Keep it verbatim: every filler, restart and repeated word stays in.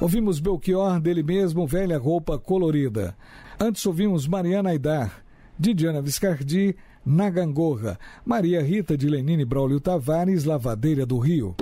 Ouvimos Belchior, dele mesmo, Velha Roupa Colorida. Antes ouvimos Mariana Aidar, de Diana Viscardi, Na Gangorra. Maria Rita, de Lenine Braulio Tavares, Lavadeira do Rio.